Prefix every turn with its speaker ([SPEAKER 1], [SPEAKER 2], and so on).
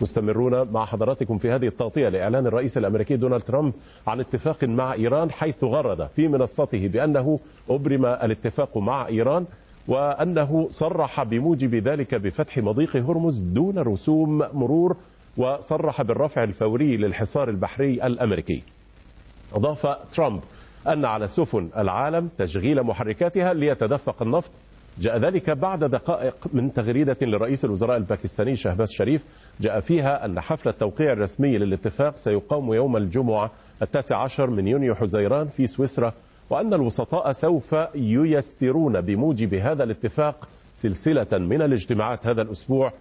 [SPEAKER 1] مستمرون مع حضراتكم في هذه التغطية لإعلان الرئيس الأمريكي دونالد ترامب عن اتفاق مع إيران، حيث غرد في منصته بأنه أبرم الاتفاق مع إيران، وأنه صرح بموجب ذلك بفتح مضيق هرمز دون رسوم مرور، وصرح بالرفع الفوري للحصار البحري الأمريكي. أضاف ترامب أن على سفن العالم تشغيل محركاتها ليتدفق النفط. جاء ذلك بعد دقائق من تغريدة لرئيس الوزراء الباكستاني شهباز شريف جاء فيها أن حفل التوقيع الرسمي للاتفاق سيقام يوم الجمعة 19 من يونيو حزيران في سويسرا، وأن الوسطاء سوف ييسرون بموجب هذا الاتفاق سلسلة من الاجتماعات هذا الأسبوع